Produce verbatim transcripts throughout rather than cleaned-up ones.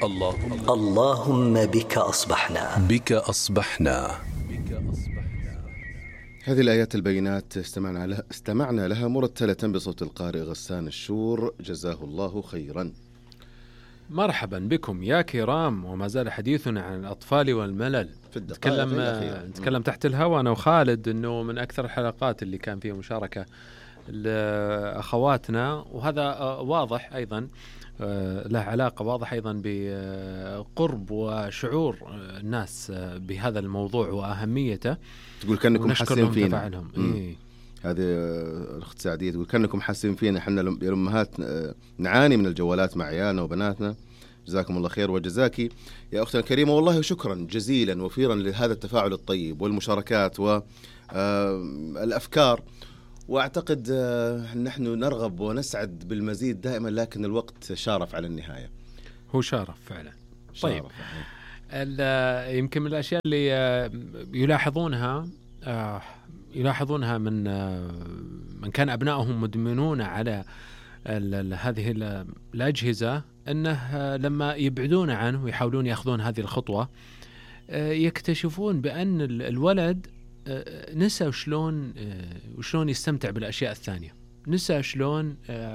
اللهم اللهم بك أصبحنا بك أصبحنا. هذه الآيات البينات استمعنا لها, استمعنا لها مرتلة بصوت القارئ غسان الشور، جزاه الله خيرا. مرحبا بكم يا كرام، وما زال حديثنا عن الأطفال والملل. نتكلم نتكلم تحت الهواء أنا وخالد أنه من أكثر الحلقات اللي كان فيها مشاركة لأخواتنا، وهذا واضح أيضا له علاقة واضح أيضا بقرب وشعور الناس بهذا الموضوع وأهميته. تقول كأنكم حاسين فينا. إيه. هذه الأخت سعدية تقول كأنكم حاسين فينا، احنا الأمهات نعاني من الجوالات مع عيالنا وبناتنا. جزاكم الله خير وجزاكي يا أختنا الكريمة، والله شكرا جزيلا وفيرا لهذا التفاعل الطيب والمشاركات والأفكار. وأعتقد نحن نرغب ونسعد بالمزيد دائما، لكن الوقت شارف على النهاية. هو شارف فعلا. شارف. طيب يمكن من الأشياء اللي يلاحظونها يلاحظونها من من كان أبنائهم مدمنون على هذه الأجهزة، أنه لما يبعدون عنه ويحاولون يأخذون هذه الخطوة يكتشفون بأن الولد نسى وشلون وشلون يستمتع بالأشياء الثانية، نسى شلون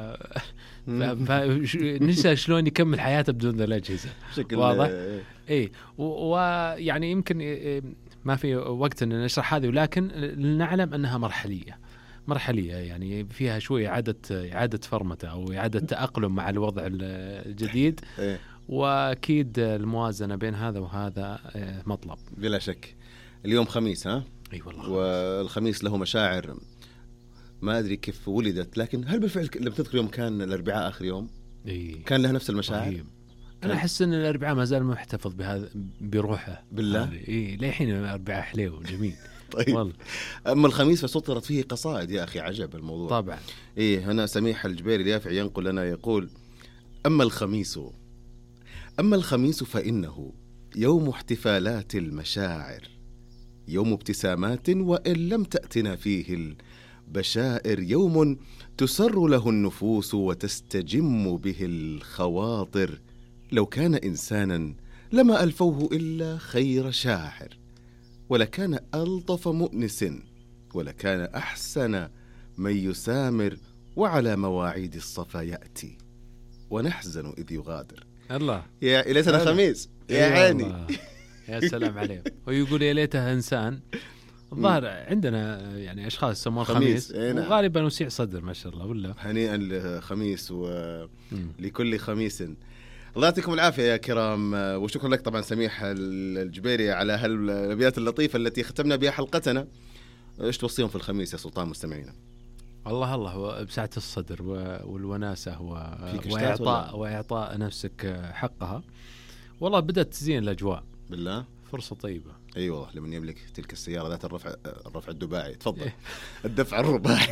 نسى شلون يكمل حياته بدون الأجهزة. واضح؟ إيه. ويعني يمكن ما في وقت أن نشرح هذه، ولكن نعلم أنها مرحلية مرحلية يعني فيها شوية إعادة إعادة فرمته أو إعادة تأقلم مع الوضع الجديد. وأكيد الموازنة بين هذا وهذا مطلب بلا شك. اليوم خميس، ها؟ أي والله. والخميس له مشاعر ما أدري كيف ولدت، لكن هل بالفعل لم تذكر يوم كان الأربعاء آخر يوم؟ إيه. كان له نفس المشاعر؟ طيب. أنا أحس أن الأربعاء ما زال محتفظ بهذا بروحه. بالله؟ إيه لحين الأربعاء حلو جميل. طيب. والله. أما الخميس فسطرت فيه قصائد يا أخي، عجب الموضوع. طبعا. إيه. هنا سميح الجبيري اليافعي ينقل لنا يقول: أما الخميس أما الخميس فإنه يوم احتفالات المشاعر، يوم ابتسامات وإن لم تأتنا فيه البشائر، يوم تسر له النفوس وتستجم به الخواطر، لو كان إنسانا لما ألفوه إلا خير شاعر، ولكان ألطف مؤنس، ولكان أحسن من يسامر، وعلى مواعيد الصفا يأتي ونحزن إذ يغادر. الله يا ليتنا خميس يا عيني. يا سلام عليه. ويقول يا ليته إنسان. الظاهر عندنا يعني أشخاص يسمون خميس, خميس. وغالبا وسيع صدر ما شاء الله. ولا هنيئا لخميس ولكل خميس. الله يعطيكم العافية يا كرام، وشكرا لك طبعا سميح الجبيري على هالأبيات اللطيفة التي ختمنا بها حلقتنا. ايش توصيهم في الخميس يا سلطان مستمعينا؟ الله الله بسعة الصدر والوناسة وإعطاء وإعطاء نفسك حقها. والله بدأت تزين الأجواء. بالله فرصة طيبة. أي أيوة والله، لمن يملك تلك السيارة ذات الرفع الرفع الدباعي. تفضل. الدفع الرباعي.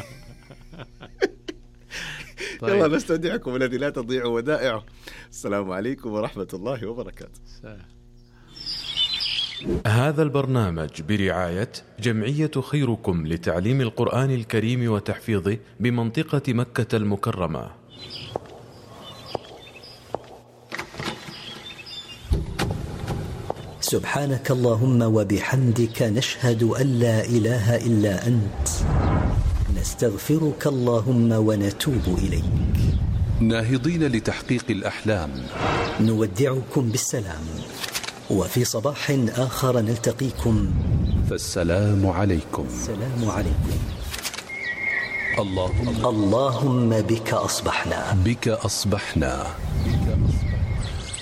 طيب. يلا نستودعكم الذي لا تضيع ودائعه. السلام عليكم ورحمة الله وبركاته. هذا البرنامج برعاية جمعية خيركم لتعليم القرآن الكريم وتحفيظه بمنطقة مكة المكرمة. سبحانك اللهم وبحمدك، نشهد أن لا إله إلا أنت، نستغفرك اللهم ونتوب إليك. ناهضين لتحقيق الأحلام، نودعكم بالسلام، وفي صباح آخر نلتقيكم، فالسلام عليكم. السلام عليكم. اللهم اللهم بك أصبحنا بك أصبحنا